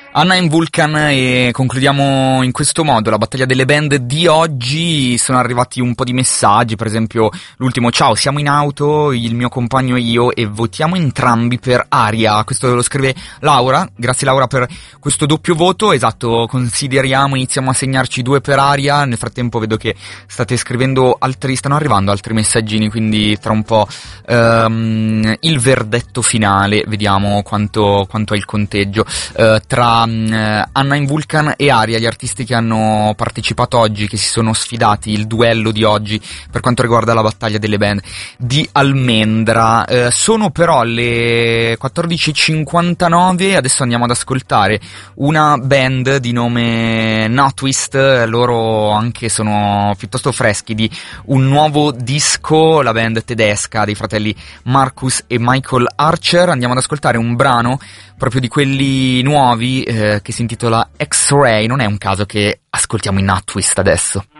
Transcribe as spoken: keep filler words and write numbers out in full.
Anna and Vulcan, e concludiamo in questo modo la battaglia delle band di oggi. Sono arrivati un po' di messaggi, per esempio l'ultimo: ciao, siamo in auto, il mio compagno e io, e votiamo entrambi per Aria. Questo lo scrive Laura. Grazie Laura per questo doppio voto. Esatto, consideriamo, iniziamo a segnarci due per Aria. Nel frattempo vedo che state scrivendo altri, stanno arrivando altri messaggini, quindi tra un po' um, il verdetto finale, vediamo quanto, quanto è il conteggio uh, tra Anna and Vulcan e Aria, gli artisti che hanno partecipato oggi, che si sono sfidati, il duello di oggi per quanto riguarda la battaglia delle band di Almendra. Eh, sono però le quattordici e cinquantanove, adesso andiamo ad ascoltare una band di nome Notwist. Loro anche sono piuttosto freschi di un nuovo disco, la band tedesca dei fratelli Marcus e Michael Archer. Andiamo ad ascoltare un brano proprio di quelli nuovi, eh, che si intitola X-Ray. Non è un caso che ascoltiamo i Notwist adesso.